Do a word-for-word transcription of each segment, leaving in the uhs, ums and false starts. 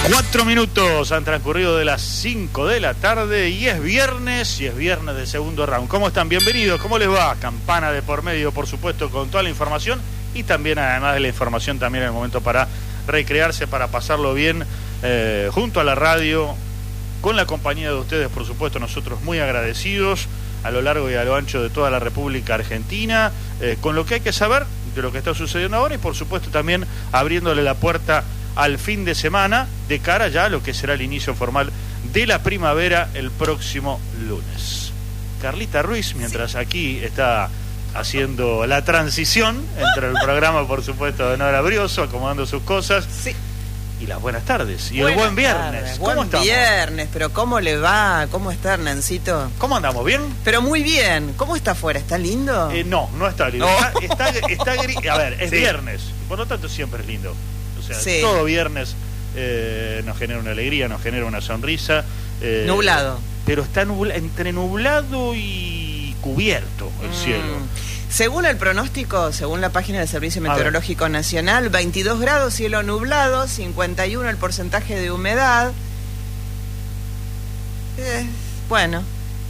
Cuatro minutos han transcurrido de las cinco de la tarde y es viernes, y es viernes del segundo round. ¿Cómo están? Bienvenidos, ¿cómo les va? Campana de por medio, por supuesto, con toda la información y también, además de la información, también el momento para recrearse, para pasarlo bien eh, junto a la radio, con la compañía de ustedes, por supuesto, nosotros muy agradecidos a lo largo y a lo ancho de toda la República Argentina, eh, con lo que hay que saber de lo que está sucediendo ahora y, por supuesto, también abriéndole la puerta al fin de semana, de cara ya a lo que será el inicio formal de la primavera el próximo lunes. Carlita Ruiz, mientras sí. aquí está haciendo la transición entre el programa, por supuesto, de Nora Brioso, acomodando sus cosas. Sí. Y las buenas tardes. Y buenas el buen viernes. Tardes. ¿Cómo buen estamos? viernes, pero ¿cómo le va? ¿Cómo está, Hernancito? ¿Cómo andamos? ¿Bien? Pero muy bien. ¿Cómo está afuera? ¿Está lindo? Eh, no, no está lindo. Oh. Está, está, está gris. A ver, es sí. viernes. Por lo tanto, siempre es lindo. O sea, sí. todo viernes eh, nos genera una alegría, nos genera una sonrisa. Eh, nublado. Pero está nubla, entre nublado y cubierto el mm. cielo. Según el pronóstico, según la página del Servicio Meteorológico Nacional, veintidós grados, cielo nublado, cincuenta y uno el porcentaje de humedad. Eh, bueno.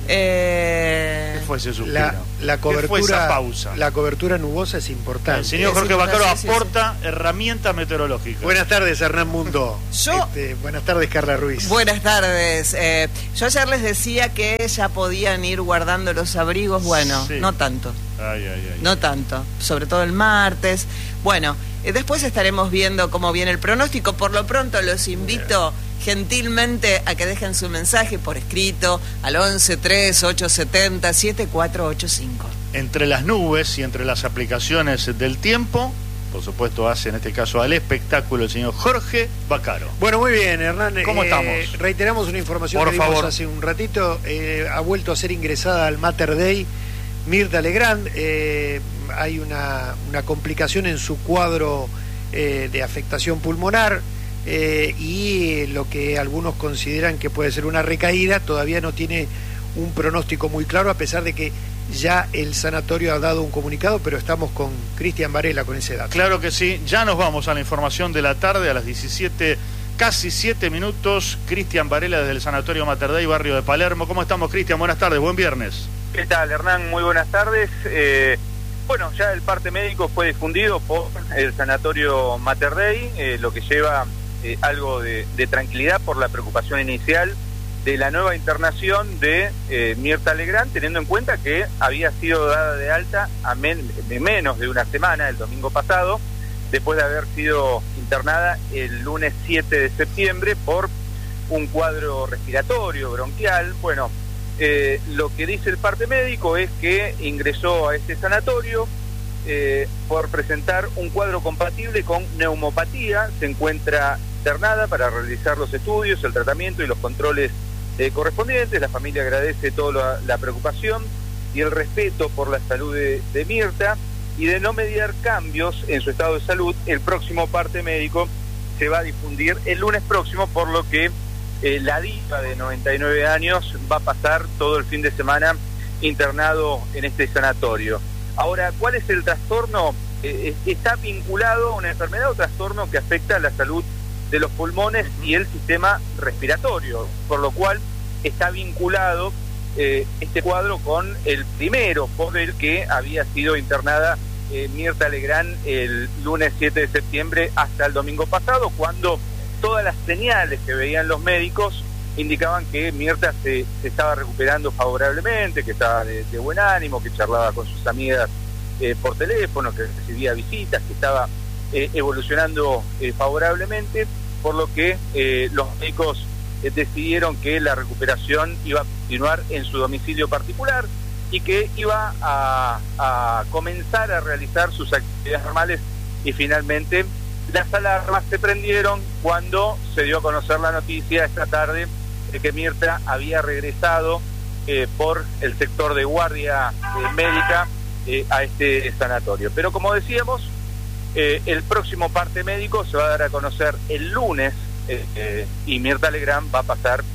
Eh, ¿Qué fue ese suspiro? La, la cobertura, ¿Qué fue esa pausa? La cobertura nubosa es importante. El señor Jorge Bacaro aporta sí, sí. herramienta meteorológica. Buenas tardes, Hernán Mundo. Yo, este, buenas tardes, Carla Ruiz. Buenas tardes. Eh, yo ayer les decía que ya podían ir guardando los abrigos. Bueno, sí. no tanto. Ay, ay, ay. No tanto. Sobre todo el martes. Bueno, eh, después estaremos viendo cómo viene el pronóstico. Por lo pronto los invito... Yeah. gentilmente a que dejen su mensaje por escrito al once tres ocho siete cero siete cuatro ocho cinco. Entre las nubes y entre las aplicaciones del tiempo, por supuesto, hace en este caso al espectáculo el señor Jorge Bacaro. Bueno, muy bien, Hernán. ¿Cómo eh, estamos? Reiteramos una información por que dimos favor. hace un ratito. Eh, ha vuelto a ser ingresada al Mater Dei Mirta Legrand. Eh, hay una, una complicación en su cuadro eh, de afectación pulmonar. Eh, y lo que algunos consideran que puede ser una recaída todavía no tiene un pronóstico muy claro, a pesar de que ya el sanatorio ha dado un comunicado, pero estamos con Cristian Varela con ese dato. Claro que sí, ya nos vamos a la información de la tarde a las diecisiete, casi siete minutos. Cristian Varela desde el Sanatorio Mater Dei, barrio de Palermo. ¿Cómo estamos, Cristian? Buenas tardes, buen viernes. ¿Qué tal, Hernán? Muy buenas tardes. Eh... Bueno, ya el parte médico fue difundido por el Sanatorio Mater Dei, eh, lo que lleva eh, algo de, de tranquilidad por la preocupación inicial de la nueva internación de eh, Mirta Legrand, teniendo en cuenta que había sido dada de alta a men de menos de una semana, el domingo pasado, después de haber sido internada el lunes siete de septiembre por un cuadro respiratorio, bronquial. Bueno, Eh, lo que dice el parte médico es que ingresó a este sanatorio eh, por presentar un cuadro compatible con neumopatía. Se encuentra internada para realizar los estudios, el tratamiento y los controles eh, correspondientes. La familia agradece toda la, la preocupación y el respeto por la salud de, de Mirta, y de no mediar cambios en su estado de salud. El próximo parte médico se va a difundir el lunes próximo, por lo que Eh, la diva de noventa y nueve años va a pasar todo el fin de semana internado en este sanatorio. Ahora, ¿cuál es el trastorno? Eh, está vinculado a una enfermedad o trastorno que afecta a la salud de los pulmones y el sistema respiratorio, por lo cual está vinculado eh, este cuadro con el primero por el que había sido internada eh, Mirta Legrand el lunes siete de septiembre hasta el domingo pasado, cuando todas las señales que veían los médicos indicaban que Mirta se, se estaba recuperando favorablemente, que estaba de, de buen ánimo, que charlaba con sus amigas eh, por teléfono, que recibía visitas, que estaba eh, evolucionando eh, favorablemente, por lo que eh, los médicos eh, decidieron que la recuperación iba a continuar en su domicilio particular y que iba a, a comenzar a realizar sus actividades normales. Y finalmente las alarmas se prendieron cuando se dio a conocer la noticia esta tarde de que Mirta había regresado eh, por el sector de guardia eh, médica eh, a este sanatorio. Pero como decíamos, eh, el próximo parte médico se va a dar a conocer el lunes eh, eh, y Mirta Legrand va a pasar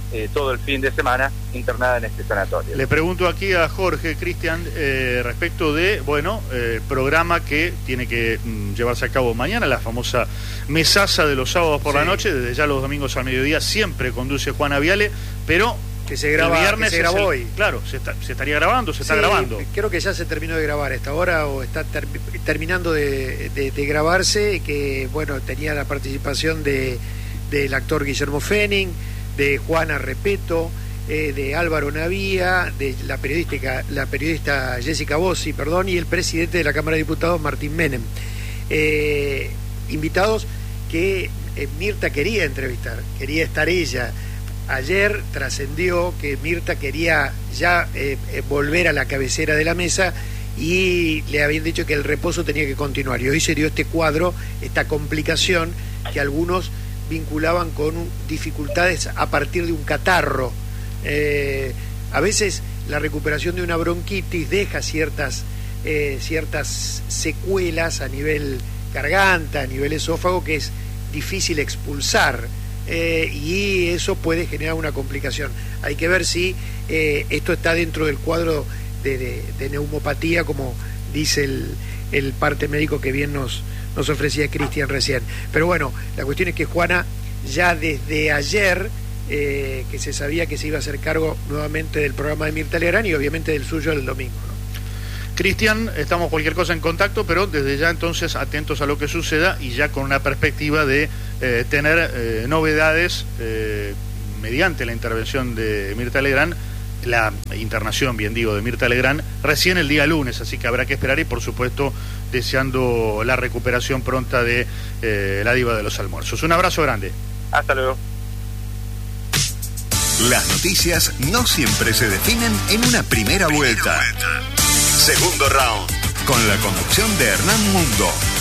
eh, todo el fin de semana internada en este sanatorio. Le pregunto aquí a Jorge, Cristian, eh, respecto de, bueno, el eh, programa que tiene que mm, llevarse a cabo mañana, la famosa mesaza de los sábados por sí. la noche, desde ya los domingos al mediodía, siempre conduce Juana Viale, pero... Que se graba, el viernes que se grabó el, hoy. Claro, se, está, se estaría grabando, se sí, está grabando. Creo que ya se terminó de grabar a esta hora o está ter, terminando de, de, de grabarse, que bueno, tenía la participación de del actor Guillermo Fenning, de Juana Repeto, eh, de Álvaro Navía, de la periodística, la periodista Jessica Bossi, perdón, y el presidente de la Cámara de Diputados, Martín Menem. Eh, invitados que eh, Mirta quería entrevistar, quería estar ella. Ayer trascendió que Mirta quería ya eh, eh, volver a la cabecera de la mesa y le habían dicho que el reposo tenía que continuar. Y hoy se dio este cuadro, esta complicación que algunos vinculaban con dificultades a partir de un catarro. Eh, a veces la recuperación de una bronquitis deja ciertas, eh, ciertas secuelas a nivel garganta, a nivel esófago, que es difícil expulsar. Eh, y eso puede generar una complicación. Hay que ver si eh, esto está dentro del cuadro de, de, de neumopatía, como dice el, el parte médico que bien nos, nos ofrecía Cristian recién. Pero bueno, la cuestión es que Juana ya desde ayer, eh, que se sabía que se iba a hacer cargo nuevamente del programa de Mirta Legrand y obviamente del suyo el domingo, ¿no? Cristian, estamos cualquier cosa en contacto, pero desde ya entonces atentos a lo que suceda y ya con una perspectiva de eh, tener eh, novedades eh, mediante la intervención de Mirta Legrand, la internación, bien digo, de Mirta Legrand, recién el día lunes, así que habrá que esperar y por supuesto deseando la recuperación pronta de eh, la diva de los almuerzos. Un abrazo grande. Hasta luego. Las noticias no siempre se definen en una primera vuelta. Segundo round, con la conducción de Hernán Mundo.